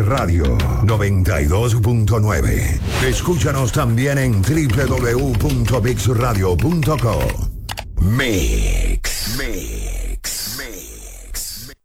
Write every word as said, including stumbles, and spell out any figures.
Radio noventa y dos punto nueve. Escúchanos también en doble u doble u doble u punto mix radio punto com. Mix. Mix.